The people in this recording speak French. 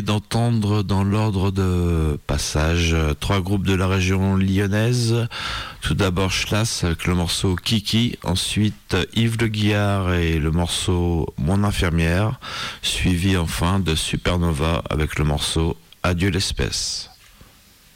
d'entendre dans l'ordre de passage trois groupes de la région lyonnaise. Tout d'abord Schlass avec le morceau Kiki, ensuite Yves Le Guillard et le morceau Mon infirmière, suivi enfin de Supernova avec le morceau Adieu l'espèce.